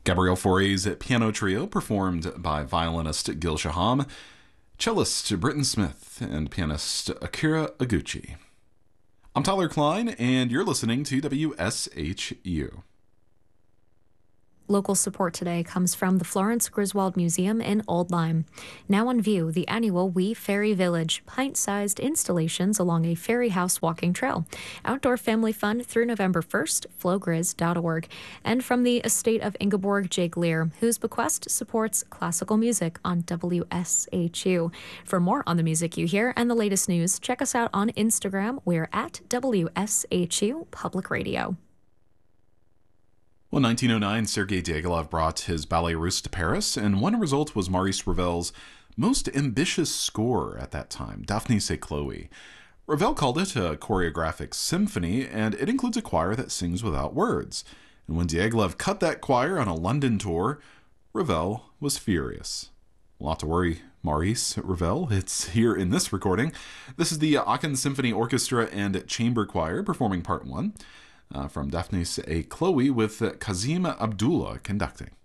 Gabrielle Fauré's piano trio, performed by violinist Gil Shaham, cellist Britton Smith, and pianist Akira Iguchi. I'm Tyler Klein, and you're listening to WSHU. Local support today comes from the Florence Griswold Museum in Old Lyme. Now on view, the annual Wee Fairy Village, pint-sized installations along a fairy house walking trail. Outdoor family fun through November 1st, flowgriz.org. And from the estate of Ingeborg J. Gleer, whose bequest supports classical music on WSHU. For more on the music you hear and the latest news, check us out on Instagram. We're at WSHU Public Radio. Well, in 1909, Sergei Diaghilev brought his Ballet Russe to Paris, and one result was Maurice Ravel's most ambitious score at that time, Daphnis et Chloe. Ravel called it a choreographic symphony, and it includes a choir that sings without words. And when Diaghilev cut that choir on a London tour, Ravel was furious. Not to worry, Maurice Ravel, it's here in this recording. This is the Aachen Symphony Orchestra and Chamber Choir performing Part 1. From Daphnis et Chloe with Kazim Abdullah conducting.